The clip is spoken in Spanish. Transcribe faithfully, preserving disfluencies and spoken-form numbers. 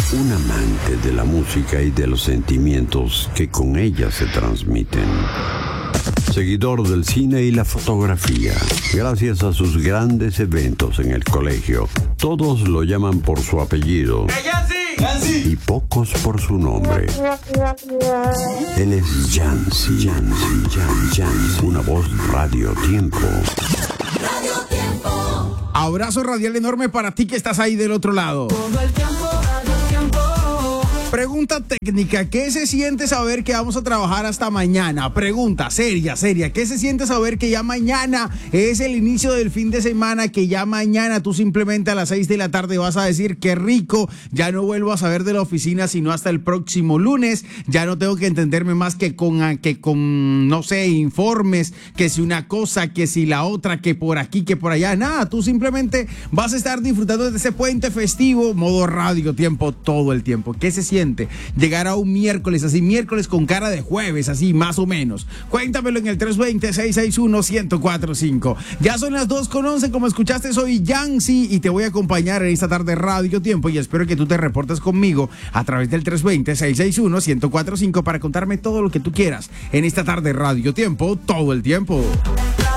Un amante de la música y de los sentimientos que con ella se transmiten. Seguidor del cine y la fotografía. Gracias a sus grandes eventos en el colegio, todos lo llaman por su apellido. Y pocos por su nombre. Él es Yancy, Yancy, Yancy, Yancy, una voz Radio Tiempo. Radio Tiempo. Abrazo radial enorme para ti que estás ahí del otro lado. Todo el tiempo, Radio Tiempo. Pregunta técnica, ¿qué se siente saber que vamos a trabajar hasta mañana? Pregunta seria, seria, ¿qué se siente saber que ya mañana es el inicio del fin de semana, que ya mañana tú simplemente a las seis de la tarde vas a decir qué rico, ya no vuelvo a saber de la oficina sino hasta el próximo lunes, ya no tengo que entenderme más que con, que con no sé, informes, que si una cosa, que si la otra, que por aquí, que por allá, nada, tú simplemente vas a estar disfrutando de ese puente festivo, modo Radio Tiempo todo el tiempo? ¿Qué se siente llegar a un miércoles, así miércoles con cara de jueves, así más o menos? Cuéntamelo en el tres dos cero, seis seis uno, uno cero cuatro cinco. Ya son las dos con once, como escuchaste, soy Yancy y te voy a acompañar en esta tarde Radio Tiempo y espero que tú te reportes conmigo a través del tres dos cero, seis seis uno, uno cero cuatro cinco para contarme todo lo que tú quieras en esta tarde Radio Tiempo todo el tiempo.